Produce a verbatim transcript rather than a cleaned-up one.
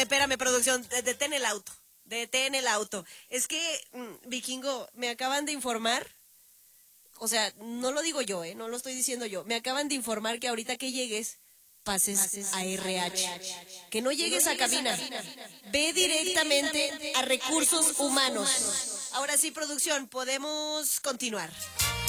espérame, producción, detén el auto, detén el auto. Es que, mm, Vikingo, me acaban de informar, o sea, no lo digo yo, ¿eh? No lo estoy diciendo yo. Me acaban de informar que ahorita que llegues, pases, pases a R H. Que no llegues, que no llegues a, cabina. a cabina. Ve directamente, directamente a Recursos, a recursos humanos. humanos. Ahora sí, producción, podemos continuar.